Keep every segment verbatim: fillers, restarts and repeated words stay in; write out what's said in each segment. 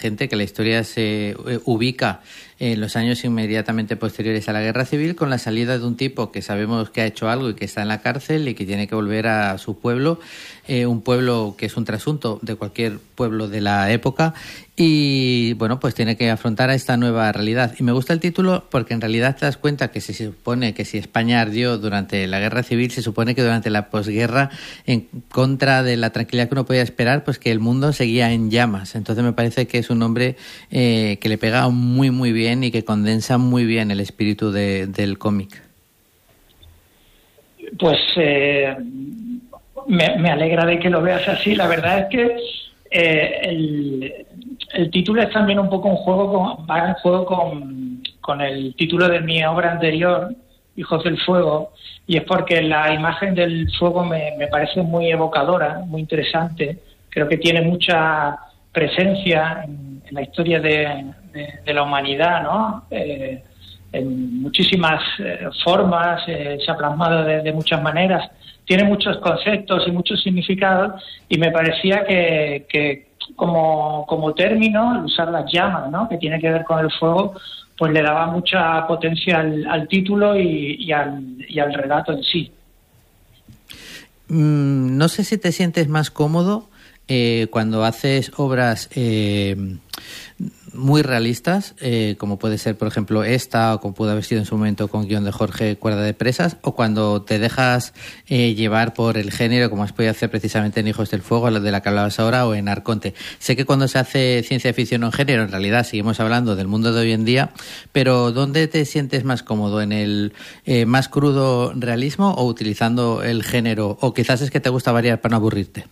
gente que la historia se eh, ubica en los años inmediatamente posteriores a la Guerra Civil, con la salida de un tipo que sabemos que ha hecho algo y que está en la cárcel y que tiene que volver a su pueblo, eh, un pueblo que es un trasunto de cualquier pueblo de la época, y bueno, pues tiene que afrontar a esta nueva realidad. Y me gusta el título porque en realidad te das cuenta que se supone que si España ardió durante la Guerra Civil, se supone que durante la posguerra, en contra de la tranquilidad que uno podía esperar, pues que el mundo seguía en llamas. Entonces me parece que es un nombre eh, que le pega muy muy bien y que condensa muy bien el espíritu de, del cómic. Pues eh, me, me alegra de que lo veas así. La verdad es que eh, el, el título es también un poco un juego con, va en juego con, con el título de mi obra anterior, Hijos del Fuego, y es porque la imagen del fuego me, me parece muy evocadora, muy interesante. Creo que tiene mucha presencia en, en la historia de, de, de la humanidad, ¿no? Eh, en muchísimas eh, formas, eh, se ha plasmado de, de muchas maneras, tiene muchos conceptos y muchos significados, y me parecía que, que como, como término, el usar las llamas, ¿no?, que tiene que ver con el fuego, pues le daba mucha potencia al, al título y, y, al, y al relato en sí. Mm, no sé si te sientes más cómodo eh, cuando haces obras eh, muy realistas, eh, como puede ser, por ejemplo, esta, o como pudo haber sido en su momento con guión de Jorge Cuerda de Presas, o cuando te dejas eh, llevar por el género, como has podido hacer precisamente en Hijos del Fuego, de la que hablabas ahora, o en Arconte. Sé que cuando se hace ciencia ficción o en género, en realidad seguimos hablando del mundo de hoy en día, pero ¿dónde te sientes más cómodo? ¿En el eh, más crudo realismo o utilizando el género? O quizás es que te gusta variar para no aburrirte.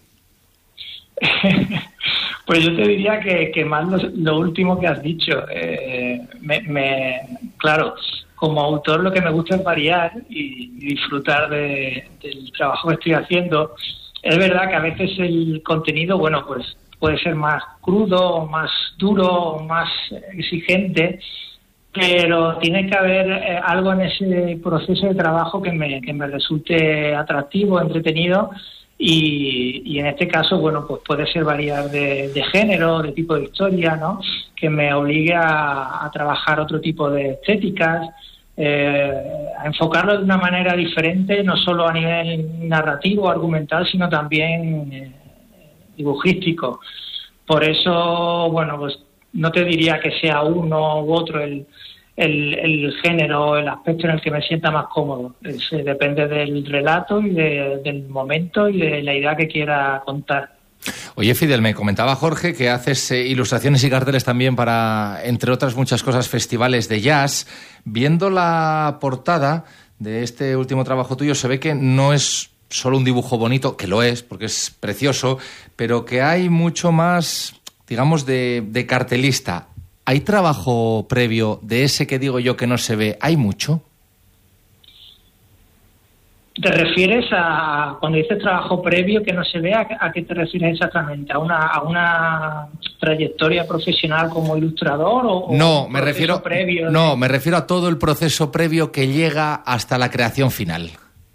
Pues yo te diría que, que más lo, lo último que has dicho. Eh, me, me, claro, como autor lo que me gusta es variar y, y disfrutar de, del trabajo que estoy haciendo. Es verdad que a veces el contenido, bueno, pues puede ser más crudo, más duro, más exigente, pero tiene que haber eh, algo en ese proceso de trabajo que me, que me resulte atractivo, entretenido. Y, y en este caso, bueno, pues puede ser variar de, de género, de tipo de historia, ¿no?, que me obligue a, a trabajar otro tipo de estéticas, eh, a enfocarlo de una manera diferente, no solo a nivel narrativo, argumental, sino también eh, dibujístico. Por eso, bueno, pues no te diría que sea uno u otro el El, el género, el aspecto en el que me sienta más cómodo. Es, eh, depende del relato y de, del momento y de la idea que quiera contar. Oye, Fidel, me comentaba Jorge que haces eh, ilustraciones y carteles también para, entre otras muchas cosas, festivales de jazz. Viendo la portada de este último trabajo tuyo, se ve que no es solo un dibujo bonito, que lo es, porque es precioso, pero que hay mucho más, digamos, de, de cartelista. ¿Hay trabajo previo de ese que digo yo que no se ve? ¿Hay mucho? ¿Te refieres a, cuando dices trabajo previo que no se ve, a, a qué te refieres exactamente? ¿A una, a una trayectoria profesional como ilustrador o, no, o un me refiero previo? De... No, me refiero a todo el proceso previo que llega hasta la creación final.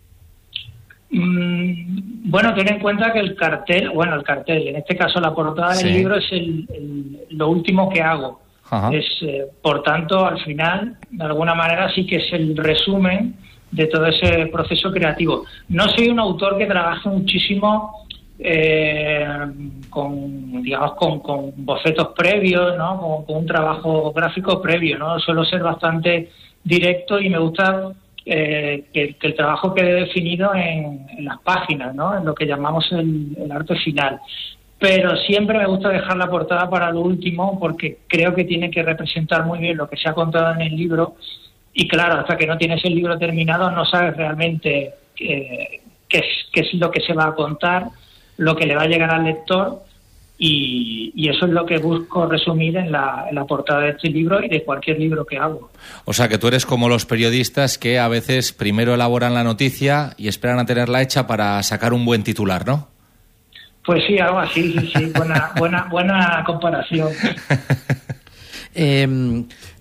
Mm, bueno, ten en cuenta que el cartel, bueno, el cartel, en este caso la portada sí. del libro es el, el, lo último que hago. Ajá. Es, eh, por tanto, al final, de alguna manera, sí que es el resumen de todo ese proceso creativo. No soy un autor que trabaje muchísimo eh, con, digamos, con, con bocetos previos, ¿no?, con, con un trabajo gráfico previo, ¿no? Suelo ser bastante directo y me gusta eh, que, que el trabajo quede definido en, en las páginas, ¿no?, en lo que llamamos el, el arte final. Pero siempre me gusta dejar la portada para lo último porque creo que tiene que representar muy bien lo que se ha contado en el libro, y claro, hasta que no tienes el libro terminado no sabes realmente eh, qué, es, qué es lo que se va a contar, lo que le va a llegar al lector, y, y eso es lo que busco resumir en la, en la portada de este libro y de cualquier libro que hago. O sea, que tú eres como los periodistas que a veces primero elaboran la noticia y esperan a tenerla hecha para sacar un buen titular, ¿no? Pues sí, algo así, sí, sí, buena, buena, buena comparación. Eh,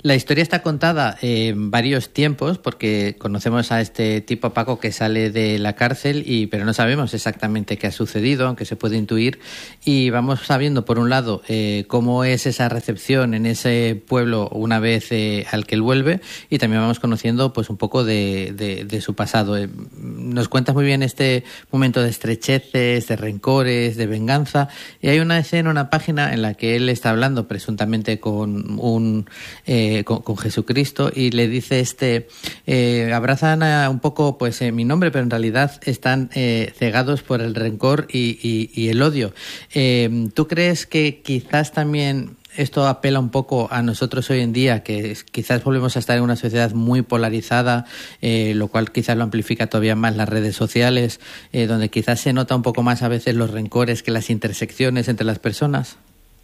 La historia está contada en varios tiempos, porque conocemos a este tipo Paco que sale de la cárcel, y pero no sabemos exactamente qué ha sucedido, aunque se puede intuir, y vamos sabiendo, por un lado, eh, cómo es esa recepción en ese pueblo una vez eh, al que él vuelve, y también vamos conociendo pues un poco de, de, de su pasado. Eh, nos cuentas muy bien este momento de estrecheces, de rencores, de venganza, y hay una escena, una página en la que él está hablando presuntamente con un... Eh, Con, con Jesucristo, y le dice este eh, abrazan a un poco pues eh, mi nombre, pero en realidad están eh, cegados por el rencor y, y, y el odio. Eh, ¿tú crees que quizás también esto apela un poco a nosotros hoy en día, que es, quizás volvemos a estar en una sociedad muy polarizada, eh, lo cual quizás lo amplifica todavía más las redes sociales, eh, donde quizás se nota un poco más a veces los rencores que las intersecciones entre las personas?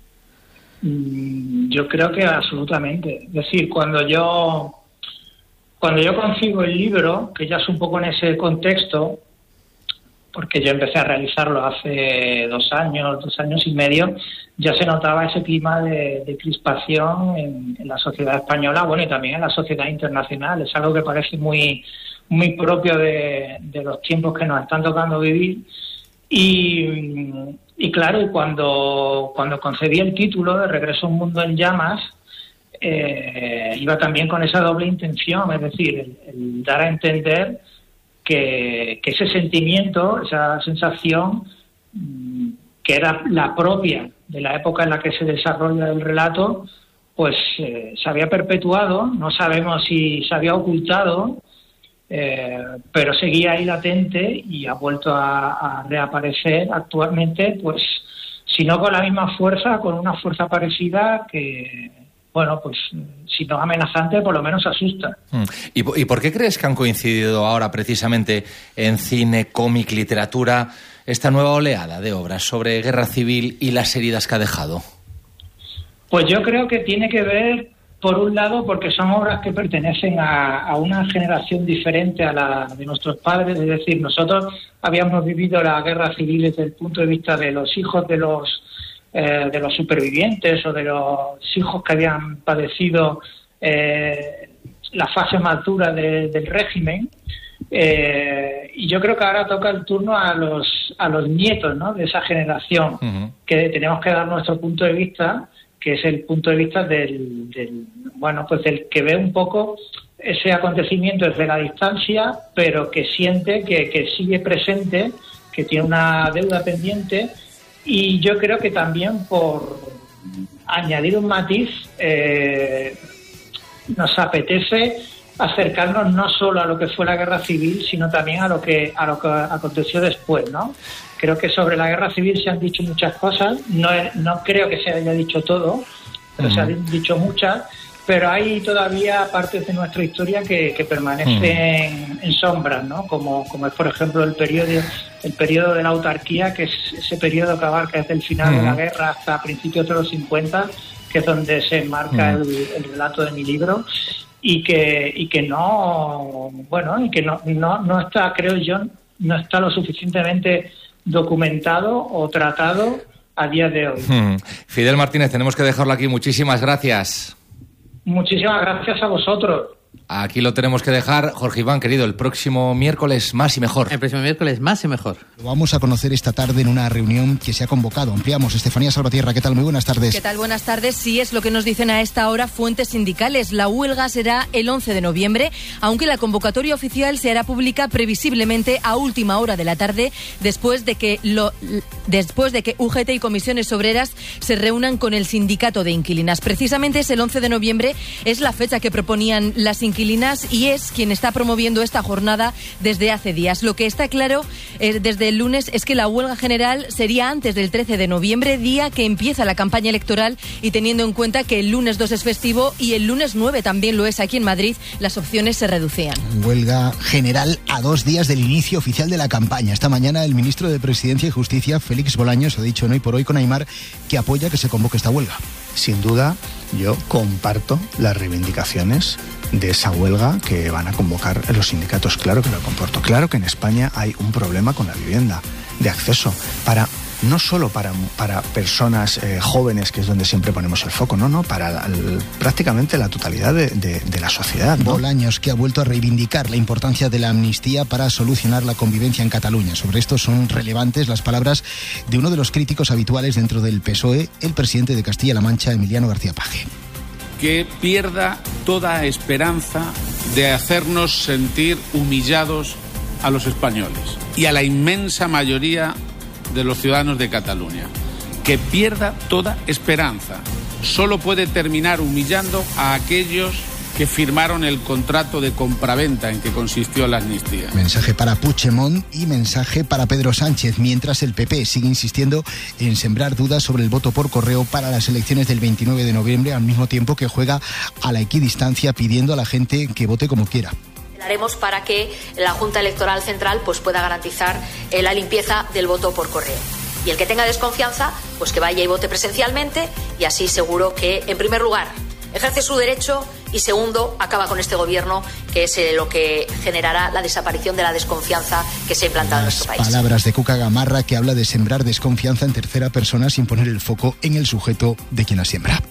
Yo creo que absolutamente. Es decir, cuando yo cuando yo concibo el libro, que ya es un poco en ese contexto, porque yo empecé a realizarlo hace dos años, dos años y medio, ya se notaba ese clima de, de crispación en, en la sociedad española, bueno, y también en la sociedad internacional. Es algo que parece muy muy propio de, de los tiempos que nos están tocando vivir. Y, y claro, y cuando, cuando concebí el título de Regreso a un mundo en llamas, eh, iba también con esa doble intención, es decir, el, el dar a entender que, que ese sentimiento, esa sensación, que era la propia de la época en la que se desarrolla el relato, pues eh, se había perpetuado, no sabemos si se había ocultado, Eh, pero seguía ahí latente y ha vuelto a, a reaparecer actualmente, pues si no con la misma fuerza, con una fuerza parecida que, bueno, pues si no amenazante, por lo menos asusta. ¿Y, ¿Y por qué crees que han coincidido ahora precisamente en cine, cómic, literatura, esta nueva oleada de obras sobre guerra civil y las heridas que ha dejado? Pues yo creo que tiene que ver, por un lado, porque son obras que pertenecen a, a una generación diferente a la de nuestros padres. Es decir, nosotros habíamos vivido la guerra civil desde el punto de vista de los hijos de los eh, de los supervivientes o de los hijos que habían padecido eh, la fase más dura de, del régimen. Eh, y yo creo que ahora toca el turno a los a los nietos, ¿no?, de esa generación, uh-huh. que tenemos que dar nuestro punto de vista, que es el punto de vista del, del bueno pues del que ve un poco ese acontecimiento desde la distancia, pero que siente que, que sigue presente, que tiene una deuda pendiente. Y yo creo que también, por añadir un matiz, eh, nos apetece acercarnos no solo a lo que fue la guerra civil, sino también a lo que a lo que aconteció después, ¿no? Creo que sobre la guerra civil se han dicho muchas cosas, no, no creo que se haya dicho todo, pero uh-huh. se han dicho muchas, pero hay todavía partes de nuestra historia que, que permanecen uh-huh. en sombras, ¿no? Como, como es, por ejemplo, el periodo, el periodo de la autarquía, que es ese periodo que abarca desde el final uh-huh. de la guerra hasta principios de los cincuenta, que es donde se enmarca uh-huh. el, el relato de mi libro, y que, y que no, bueno, y que no, no, no está, creo yo, no está lo suficientemente documentado o tratado a día de hoy. Hmm. Fidel Martínez, tenemos que dejarlo aquí. Muchísimas gracias. Muchísimas gracias a vosotros. Aquí lo tenemos que dejar. Jorge Iván, querido, el próximo miércoles más y mejor. El próximo miércoles más y mejor. Lo vamos a conocer esta tarde en una reunión que se ha convocado. Ampliamos. Estefanía Salvatierra, ¿qué tal? Muy buenas tardes. ¿Qué tal? Buenas tardes. Sí, es lo que nos dicen a esta hora fuentes sindicales. La huelga será el once de noviembre, aunque la convocatoria oficial se hará pública previsiblemente a última hora de la tarde, después de que lo, después de que U G T y comisiones obreras se reúnan con el sindicato de inquilinas. Precisamente es el once de noviembre, es la fecha que proponían las inquilinas y es quien está promoviendo esta jornada desde hace días. Lo que está claro eh, desde el lunes es que la huelga general sería antes del trece de noviembre, día que empieza la campaña electoral, y teniendo en cuenta que el lunes dos es festivo y el lunes nueve también lo es aquí en Madrid, las opciones se reducían. Huelga general a dos días del inicio oficial de la campaña. Esta mañana el ministro de Presidencia y Justicia, Félix Bolaños, ha dicho en Hoy por Hoy con Aimar que apoya que se convoque esta huelga. Sin duda, yo comparto las reivindicaciones de esa huelga que van a convocar los sindicatos. Claro que lo comporto. Claro que en España hay un problema con la vivienda, de acceso. Para no solo para, para personas eh, jóvenes, que es donde siempre ponemos el foco, no, no, para la, el, prácticamente la totalidad de, de, de la sociedad, ¿no? Bolaños, que ha vuelto a reivindicar la importancia de la amnistía para solucionar la convivencia en Cataluña. Sobre esto son relevantes las palabras de uno de los críticos habituales dentro del P S O E, el presidente de Castilla-La Mancha, Emiliano García Paje. Que pierda toda esperanza de hacernos sentir humillados a los españoles y a la inmensa mayoría de los ciudadanos de Cataluña. Que pierda toda esperanza. Solo puede terminar humillando a aquellos que firmaron el contrato de compraventa en que consistió la amnistía. Mensaje para Puigdemont y mensaje para Pedro Sánchez, mientras el P P sigue insistiendo en sembrar dudas sobre el voto por correo para las elecciones del veintinueve de noviembre, al mismo tiempo que juega a la equidistancia pidiendo a la gente que vote como quiera. Haremos para que la Junta Electoral Central pues, pueda garantizar eh, la limpieza del voto por correo. Y el que tenga desconfianza, pues que vaya y vote presencialmente y así seguro que, en primer lugar, ejerce su derecho y segundo, acaba con este gobierno que es eh, lo que generará la desaparición de la desconfianza que se ha implantado Las en nuestro país. Palabras de Cuca Gamarra, que habla de sembrar desconfianza en tercera persona sin poner el foco en el sujeto de quien la siembra.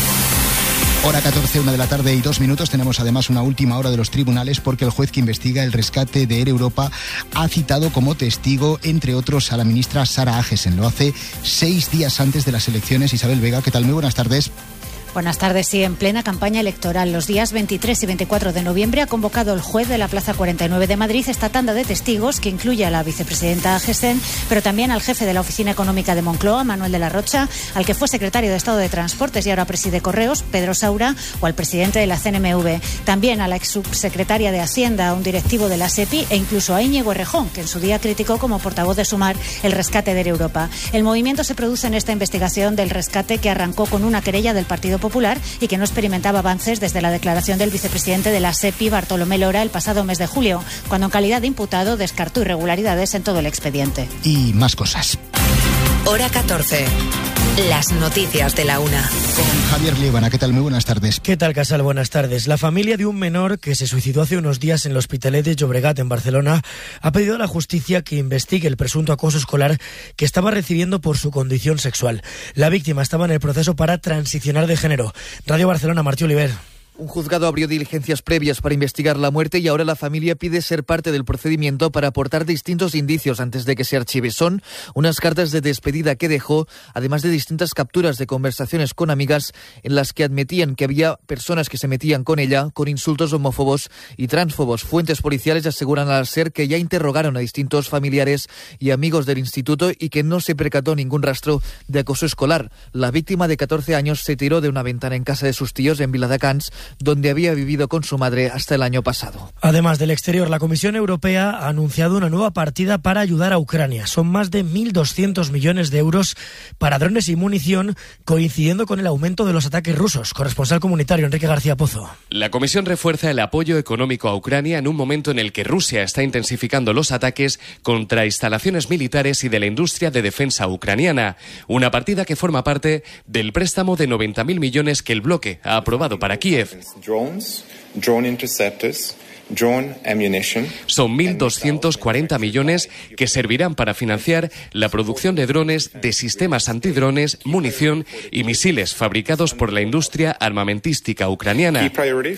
Hora catorce, una de la tarde y dos minutos. Tenemos además una última hora de los tribunales porque el juez que investiga el rescate de Air Europa ha citado como testigo, entre otros, a la ministra Sara Agesen. Lo hace seis días antes de las elecciones. Isabel Vega, ¿qué tal? Muy buenas tardes. Buenas tardes. Sí, en plena campaña electoral, los días veintitrés y veinticuatro de noviembre ha convocado el juez de la Plaza cuarenta y nueve de Madrid esta tanda de testigos que incluye a la vicepresidenta Agesen, pero también al jefe de la Oficina Económica de Moncloa, Manuel de la Rocha, al que fue secretario de Estado de Transportes y ahora preside Correos, Pedro Saura, o al presidente de la C N M V. También a la ex subsecretaria de Hacienda, a un directivo de la SEPI e incluso a Íñigo Errejón, que en su día criticó como portavoz de Sumar el rescate de Air Europa. El movimiento se produce en esta investigación del rescate que arrancó con una querella del Partido Popular y que no experimentaba avances desde la declaración del vicepresidente de la SEPI, Bartolomé Lora, el pasado mes de julio, cuando en calidad de imputado descartó irregularidades en todo el expediente. Y más cosas. Hora catorce. Las noticias de la una. Con Javier Líbana, ¿qué tal? Muy buenas tardes. ¿Qué tal, Casal? Buenas tardes. La familia de un menor que se suicidó hace unos días en el Hospitalet de Llobregat, en Barcelona, ha pedido a la justicia que investigue el presunto acoso escolar que estaba recibiendo por su condición sexual. La víctima estaba en el proceso para transicionar de género. Radio Barcelona, Martí Oliver. Un juzgado abrió diligencias previas para investigar la muerte y ahora la familia pide ser parte del procedimiento para aportar distintos indicios antes de que se archive. Son unas cartas de despedida que dejó, además de distintas capturas de conversaciones con amigas en las que admitían que había personas que se metían con ella con insultos homófobos y transfobos. Fuentes policiales aseguran al SER que ya interrogaron a distintos familiares y amigos del instituto y que no se percató ningún rastro de acoso escolar. La víctima de catorce años se tiró de una ventana en casa de sus tíos en Viladecans, donde había vivido con su madre hasta el año pasado. Además del exterior, la Comisión Europea ha anunciado una nueva partida para ayudar a Ucrania. Son más de mil doscientos millones de euros para drones y munición, coincidiendo con el aumento de los ataques rusos. Corresponsal comunitario Enrique García Pozo. La Comisión refuerza el apoyo económico a Ucrania en un momento en el que Rusia está intensificando los ataques contra instalaciones militares y de la industria de defensa ucraniana. Una partida que forma parte del préstamo de noventa mil millones que el bloque ha aprobado para Kiev. Drones, drone interceptors, drone ammunition. Son mil doscientos cuarenta millones que servirán para financiar la producción de drones, de sistemas antidrones, munición y misiles fabricados por la industria armamentística ucraniana.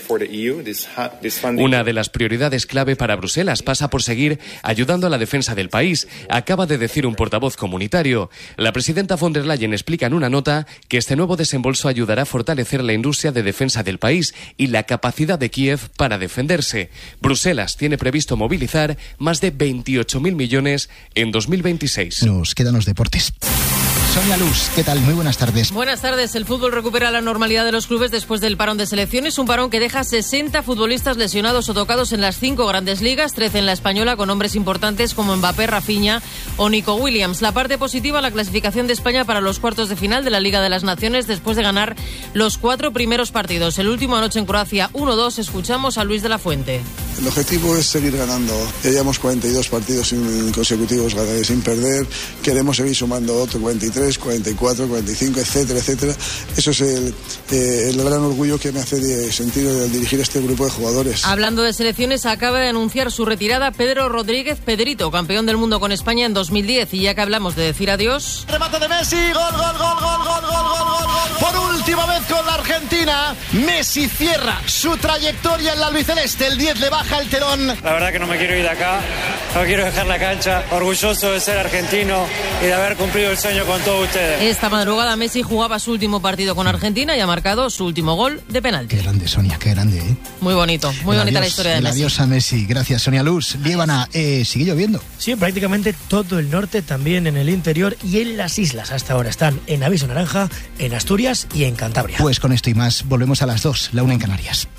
Una de las prioridades clave para Bruselas pasa por seguir ayudando a la defensa del país, acaba de decir un portavoz comunitario. La presidenta von der Leyen explica en una nota que este nuevo desembolso ayudará a fortalecer la industria de defensa del país y la capacidad de Kiev para defenderse. Bruselas tiene previsto movilizar más de veintiocho mil millones en dos mil veintiséis. Nos quedan los deportes. Sonia Luz, ¿qué tal? Muy buenas tardes. Buenas tardes. El fútbol recupera la normalidad de los clubes después del parón de selecciones, un parón que deja sesenta futbolistas lesionados o tocados en las cinco grandes ligas, trece en la española, con nombres importantes como Mbappé, Rafinha o Nico Williams. La parte positiva, la clasificación de España para los cuartos de final de la Liga de las Naciones después de ganar los cuatro primeros partidos. El último anoche en Croacia, uno dos. Escuchamos a Luis de la Fuente. El objetivo es seguir ganando. Ya llevamos cuarenta y dos partidos consecutivos sin perder. Queremos seguir sumando otro cuarenta y tres, cuarenta y cuatro, cuarenta y cinco, etcétera, etcétera. Eso es el, eh, el gran orgullo que me hace de sentir el dirigir este grupo de jugadores. Hablando de selecciones, acaba de anunciar su retirada Pedro Rodríguez Pedrito, campeón del mundo con España en dos mil diez. Y ya que hablamos de decir adiós... Remate de Messi, gol, gol, gol, gol, gol, gol, gol, gol, gol. Por última vez con la Argentina, Messi cierra su trayectoria en la albiceleste. El diez le baja el telón. La verdad que no me quiero ir de acá, no quiero dejar la cancha. Orgulloso de ser argentino y de haber cumplido el sueño con todos ustedes. Esta madrugada Messi jugaba su último partido con Argentina y ha marcado su último gol de penalti. Qué grande, Sonia, qué grande, ¿eh? Muy bonito, muy el bonita adiós, la historia de el Messi. Adiós a Messi. Gracias, Sonia Luz. Líbana, eh, ¿sigue lloviendo? Sí, prácticamente todo el norte, también en el interior y en las islas. Hasta ahora están en aviso naranja, en Asturias y en Cantabria. Pues con esto y más, volvemos a las dos, la una en Canarias.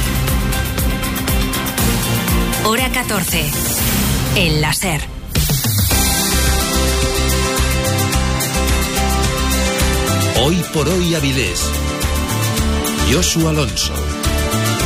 Hora catorce. El láser. Hoy por hoy Avilés. Josu Alonso.